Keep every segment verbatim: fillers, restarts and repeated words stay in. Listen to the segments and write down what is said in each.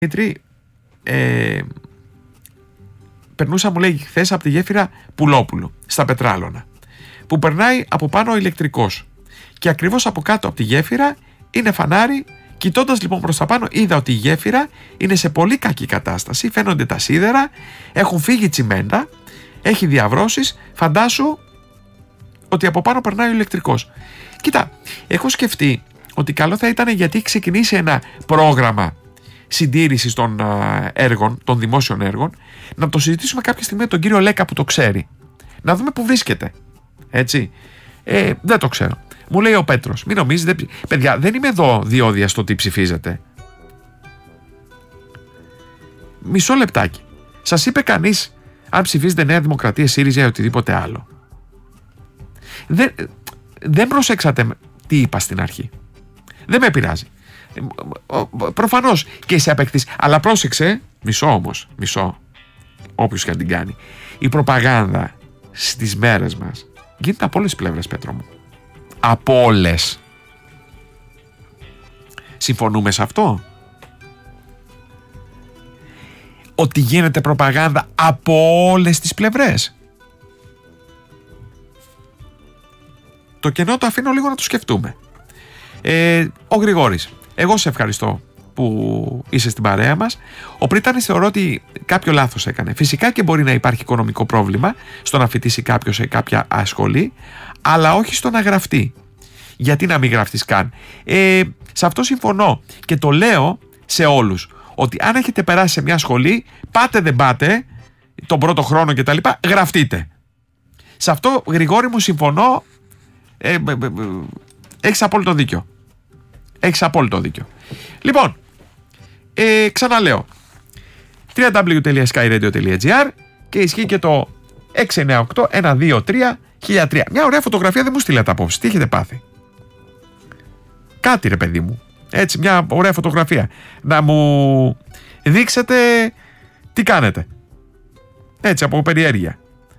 Δημήτρη, ε, περνούσα, μου λέει, χθες από τη γέφυρα Πουλόπουλου στα Πετράλωνα, που περνάει από πάνω ο ηλεκτρικός, και ακριβώς από κάτω από τη γέφυρα είναι φανάρι. Κοιτώντας λοιπόν προς τα πάνω, είδα ότι η γέφυρα είναι σε πολύ κακή κατάσταση, φαίνονται τα σίδερα, έχουν φύγει τσιμέντα, έχει διαβρώσεις. Φαντάσου ότι από πάνω περνάει ο ηλεκτρικός. Κοίτα, έχω σκεφτεί ότι καλό θα ήταν, γιατί έχει ξεκινήσει ένα πρόγραμμα συντήρησης των έργων, των δημόσιων έργων, να το συζητήσουμε κάποια στιγμή με τον κύριο Λέκα που το ξέρει. Να δούμε που βρίσκεται. Έτσι. Ε, δεν το ξέρω. Μου λέει ο Πέτρος, μην νομίζετε, παιδιά, δεν είμαι εδώ διόδια στο τι ψηφίζετε. Μισό λεπτάκι. Σας είπε κανείς αν ψηφίζετε Νέα Δημοκρατία, ΣΥΡΙΖΑ ή οτιδήποτε άλλο? Δεν, δεν προσέξατε τι είπα στην αρχή. Δεν με πειράζει. Προφανώς και είσαι απεκτής. Αλλά πρόσεξε, μισό όμως, μισό, όποιος και αν την κάνει. Η προπαγάνδα στις μέρες μας γίνεται από όλες τις πλευρές, Πέτρο μου. Από όλες. Συμφωνούμε σε αυτό? Ότι γίνεται προπαγάνδα από όλες τις πλευρές. Το κενό το αφήνω λίγο να το σκεφτούμε. Ε, ο Γρηγόρης, εγώ σε ευχαριστώ που είσαι στην παρέα μας. Ο Πρίτανης θεωρώ ότι κάποιο λάθος έκανε. Φυσικά και μπορεί να υπάρχει οικονομικό πρόβλημα στο να φοιτήσει κάποιος σε κάποια σχολή, αλλά όχι στο να γραφτεί. Γιατί να μην γραφτείς καν? Ε, σε αυτό συμφωνώ και το λέω σε όλους, ότι αν έχετε περάσει σε μια σχολή, πάτε δεν πάτε τον πρώτο χρόνο και τα λοιπά, γραφτείτε. Σε αυτό, Γρηγόρη μου, συμφωνώ. ε, ε, ε, ε, έχεις απόλυτο δίκιο. Έχεις απόλυτο δίκιο. Λοιπόν, ε, ξαναλέω, double-u double-u double-u τελεία sky radio τελεία gr, και ισχύει και το έξι εννιά οκτώ ένα δύο τρία χίλια τρία. Μια ωραία φωτογραφία δεν μου στείλατε απόψε. Τι έχετε πάθει? Κάτι, ρε παιδί μου. Έτσι, μια ωραία φωτογραφία. Να μου δείξετε τι κάνετε. Έτσι, από περιέργεια.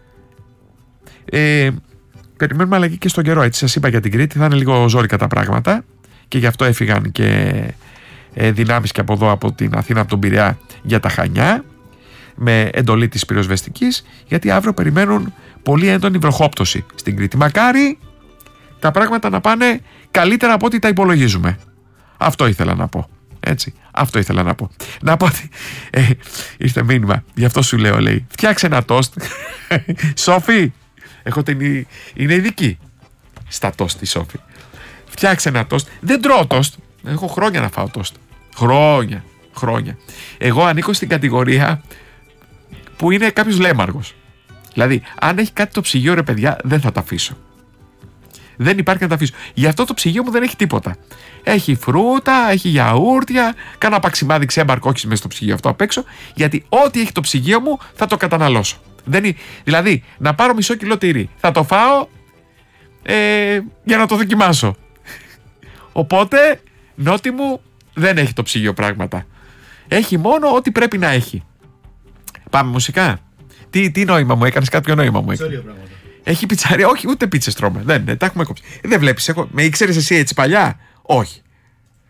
Ε, περιμένουμε αλλαγή και στον καιρό. Έτσι, σας είπα για την Κρήτη, θα είναι λίγο ζόρικα τα πράγματα, και γι' αυτό έφυγαν και ε, δυνάμεις και από εδώ, από την Αθήνα, από τον Πειραιά, για τα Χανιά, με εντολή της πυροσβεστικής, γιατί αύριο περιμένουν πολύ έντονη βροχόπτωση στην Κρήτη. Μακάρι τα πράγματα να πάνε καλύτερα από ό,τι τα υπολογίζουμε. Αυτό ήθελα να πω. Έτσι, αυτό ήθελα να πω. Να πω ότι ε, ήρθε μήνυμα, γι' αυτό σου λέω, λέει, φτιάξε ένα τόστ. Σόφη, έχω την, είναι ειδική στα τόστ η Σόφη. Φτιάξε ένα τόστ. Δεν τρώω τόστ. Έχω χρόνια να φάω τόστ. Χρόνια, χρόνια. Εγώ ανήκω στην κατηγορία που είναι κάποιος λέμαργος. Δηλαδή, αν έχει κάτι το ψυγείο, ρε παιδιά, δεν θα το αφήσω. Δεν υπάρχει να το αφήσω. Γι' αυτό το ψυγείο μου δεν έχει τίποτα. Έχει φρούτα, έχει γιαούρτια, κάνα παξιμάδι ξέμπαρκο, όχι μέσα στο ψυγείο αυτό απ' έξω, γιατί ό,τι έχει το ψυγείο μου θα το καταναλώσω. Δεν είναι, δηλαδή, να πάρω μισό κιλό τυρί, θα το φάω ε, για να το δοκιμάσω. Οπότε, νότι μου, δεν έχει το ψυγείο πράγματα. Έχει μόνο ό,τι πρέπει να έχει. Πάμε μουσικά. Τι, τι νόημα μου έκανες? Κάποιο νόημα μου έκανες? Έχει πιτσαρία? Όχι, ούτε πίτσες τρώμε. Δεν, δεν τα έχουμε κόψει. Δεν βλέπεις, έχω, με ήξερες εσύ έτσι παλιά? Όχι.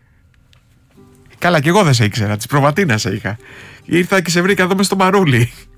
Καλά, κι εγώ δεν σε ήξερα. Της προβατίνας σε είχα. Ήρθα και σε βρήκα εδώ μες στο μαρούλι.